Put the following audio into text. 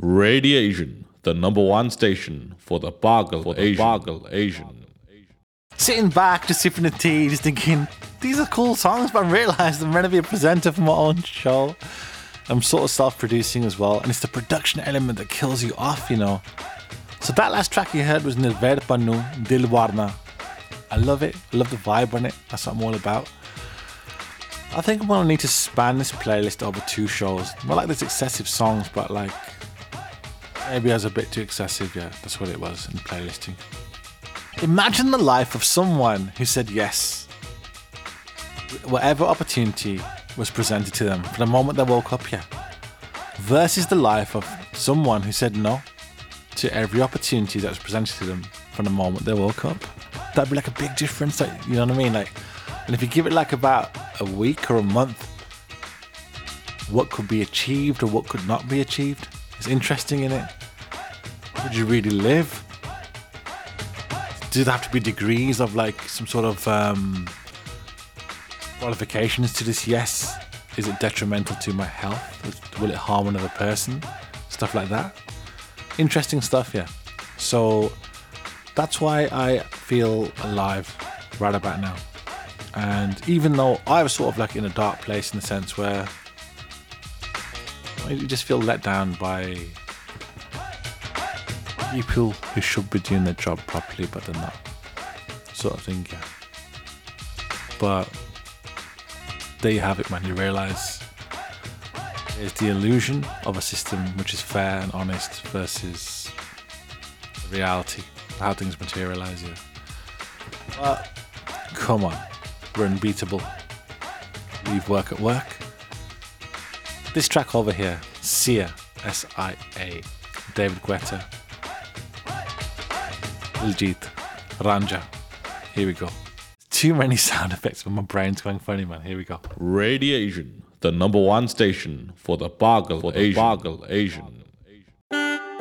Radiation, the number one station for the Boggle Asian. Sitting back, just sipping a tea, just thinking, these are cool songs, but I realised I'm meant to be a presenter for my own show. I'm sort of self-producing as well, and it's the production element that kills you off, you know. So that last track you heard was Nilver Pannu, Dil Warna. I love it. I love the vibe on it. That's what I'm all about. I think I'm going to need to span this playlist over 2 shows. Not like there's excessive songs, but like maybe I was a bit too excessive. Yeah, that's what it was in playlisting. Imagine the life of someone who said yes. Whatever opportunity was presented to them from the moment they woke up, yeah. Versus the life of someone who said no to every opportunity that was presented to them from the moment they woke up. That'd be like a big difference, like, you know what I mean? Like, and if you give it like about a week or a month, what could be achieved or what could not be achieved? It's interesting, isn't it? Would you really live? Do there have to be degrees of like some sort of qualifications to this yes? Is it detrimental to my health? Will it harm another person? Stuff like that. Interesting stuff, yeah. So that's why I feel alive right about now. And even though I was sort of like in a dark place in the sense where you just feel let down by people who should be doing their job properly but they're not, sort of thing, yeah. But there you have it, man. You realise there's the illusion of a system which is fair and honest versus the reality, how things materialise, yeah. But come on, we're unbeatable. Leave work at work. This track over here, Sia, S-I-A, David Guetta, Diljit, Ranja. Here we go. Too many sound effects, but my brain's going funny, man. Here we go. Radiation, the number one station for the Boggle Asian.